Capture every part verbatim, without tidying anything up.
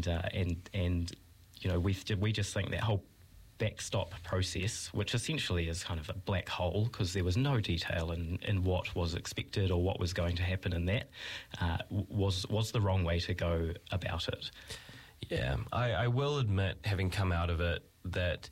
and uh, and and you know we we just think that whole backstop process, which essentially is kind of a black hole because there was no detail in, in what was expected or what was going to happen in that, uh, was was the wrong way to go about it. Yeah, I, I will admit, having come out of it, that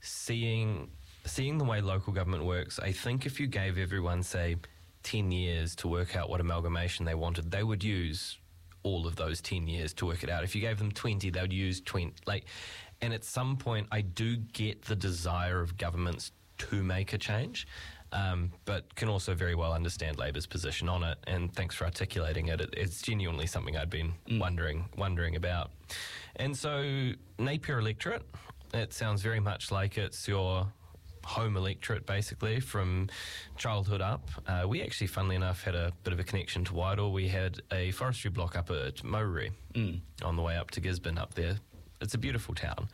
seeing seeing the way local government works, I think if you gave everyone, say, ten years to work out what amalgamation they wanted, they would use all of those ten years to work it out. If you gave them twenty, they would use twenty. Like, and at some point, I do get the desire of governments to make a change, um, but can also very well understand Labour's position on it. And thanks for articulating it. it it's genuinely something I'd been mm. wondering wondering about. And so, Napier electorate, it sounds very much like it's your home electorate, basically, from childhood up. Uh, we actually, funnily enough, had a bit of a connection to Wairoa. We had a forestry block up at Mauri mm. on the way up to Gisborne up there. It's a beautiful town.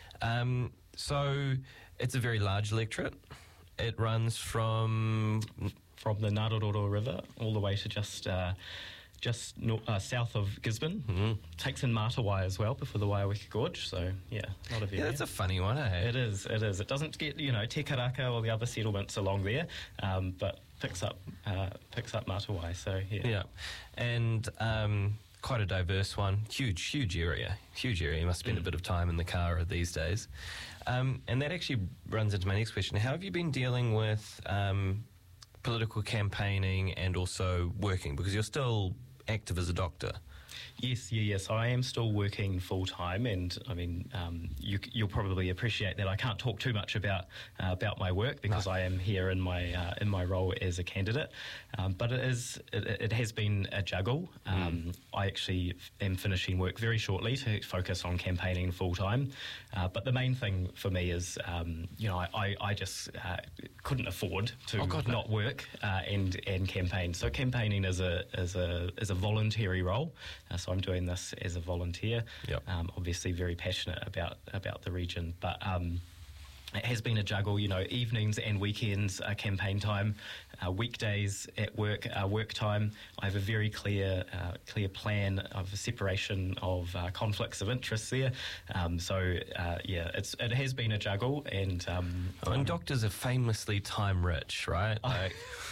Um, so it's a very large electorate. It runs from... From the Ngaruroro River all the way to just... Uh, just no, uh, south of Gisborne. Mm-hmm. Takes in Matawai as well before the Waiaweka Gorge, so yeah, not a very... Yeah, that's a funny one, eh? It is, it is. It doesn't get, you know, Te Karaka or the other settlements along there, um, but picks up uh, picks up Matawai, so yeah. Yeah, and um, quite a diverse one. Huge, huge area. Huge area. You must spend mm. a bit of time in the car these days. Um, and that actually runs into my next question. How have you been dealing with um, political campaigning and also working? Because you're still active as a doctor. Yes, yeah, yes. I am still working full time, and I mean, um, you, you'll probably appreciate that I can't talk too much about uh, about my work because no. I am here in my uh, in my role as a candidate. Um, but it is it, it has been a juggle. Um, mm. I actually am finishing work very shortly to focus on campaigning full time. Uh, but the main thing for me is, um, you know, I, I, I just uh, couldn't afford to oh God, not no. work uh, and and campaign. So campaigning is a is a is a voluntary role. Uh, so I'm doing this as a volunteer. Yep. Um, obviously very passionate about about the region, but um, it has been a juggle. You know, evenings and weekends are campaign time, uh, weekdays at work are work time. I have a very clear uh, clear plan of a separation of uh, conflicts of interest there. Um, so uh, yeah, it's it has been a juggle, and um, oh, and um, doctors are famously time rich, right? Like,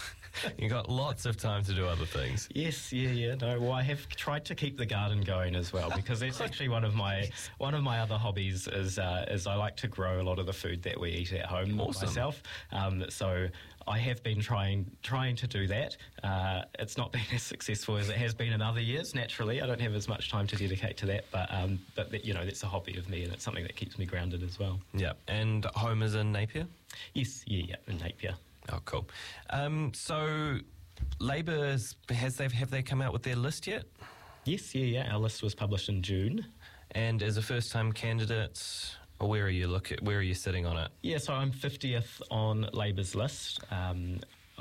you got lots of time to do other things. Yes, yeah, yeah. No, well, I have tried to keep the garden going as well because it's actually one of my one of my other hobbies. Is uh, is I like to grow a lot of the food that we eat at home awesome. myself. Um, so I have been trying trying to do that. Uh, it's not been as successful as it has been in other years. Naturally, I don't have as much time to dedicate to that. But um, but that, you know, that's a hobby of me, and it's something that keeps me grounded as well. Yeah, and home is in Napier. Yes, yeah, yeah, in Napier. Oh, cool. Um, so, Labour, has they have they come out with their list yet? Yes, yeah, yeah. Our list was published in June. And as a first-time candidate, where are you look at? Where are you sitting on it? Yeah, so I'm fiftieth on Labour's list. Um,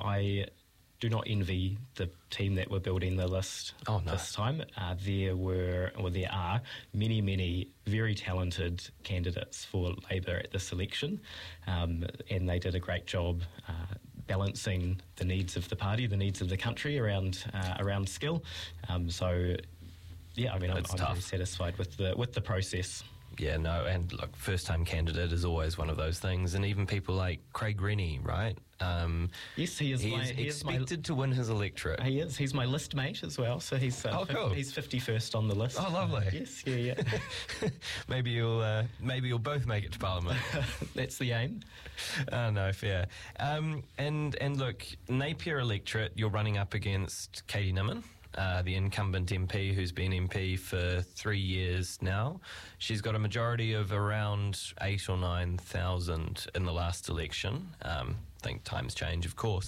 I do not envy the team that were building the list oh, no. this time. Uh, there were, or there are, many, many very talented candidates for Labour at this election, um, and they did a great job uh, balancing the needs of the party, the needs of the country around uh, around skill. Um, so, yeah, I mean, I'm, I'm very satisfied with the with the process. Yeah, no, and look, first-time candidate is always one of those things, and even people like Craig Rennie, right? Um, yes, he is. He my, is he expected is to win his electorate. He is. He's my list mate as well, so he's uh, oh, cool. He's fifty-first on the list. Oh, lovely. Uh, yes, yeah, yeah. maybe you'll uh, maybe you'll both make it to Parliament. That's the aim. Oh, no, fair. Um, and and look, Napier electorate, you're running up against Katie Nimmin. Uh, the incumbent M P who's been M P for three years now. She's got a majority of around eight or nine thousand in the last election. Um, I think times change, of course.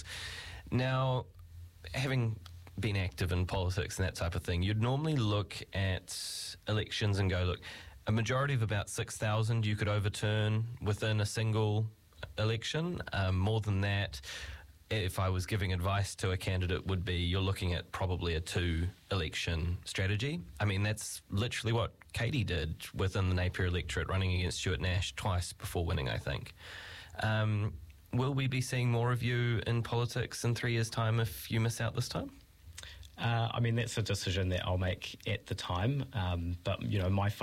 Now, having been active in politics and that type of thing, you'd normally look at elections and go, look, a majority of about six thousand you could overturn within a single election. Um, more than that, if I was giving advice to a candidate, would be you're looking at probably a two-election strategy. I mean, that's literally what Katie did within the Napier electorate, running against Stuart Nash twice before winning, I think. Um, will we be seeing more of you in politics in three years' time if you miss out this time? Uh, I mean, that's a decision that I'll make at the time. Um, but, you know, my